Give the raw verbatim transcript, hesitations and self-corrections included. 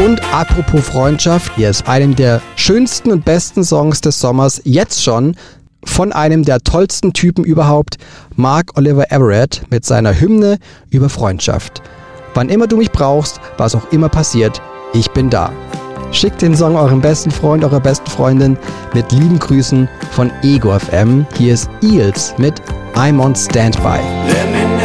Und apropos Freundschaft, hier ist einem der schönsten und besten Songs des Sommers jetzt schon von einem der tollsten Typen überhaupt, Mark Oliver Everett mit seiner Hymne über Freundschaft. Wann immer du mich brauchst, was auch immer passiert, ich bin da. Schickt den Song eurem besten Freund, eurer besten Freundin mit lieben Grüßen von Ego F M. Hier ist Eels mit I'm on Standby.